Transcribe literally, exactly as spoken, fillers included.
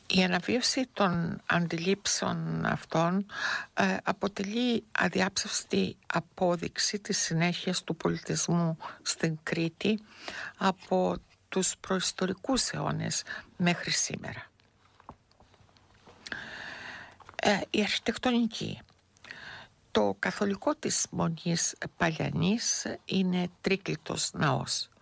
Η αναβίωση των αντιλήψεων αυτών ε, αποτελεί αδιάψευστη απόδειξη της συνέχειας του πολιτισμού στην Κρήτη από τους προϊστορικούς αιώνες μέχρι σήμερα. Ε, η αρχιτεκτονική. Το καθολικό της Μονής Παλιανής είναι τρίκλητος ναός.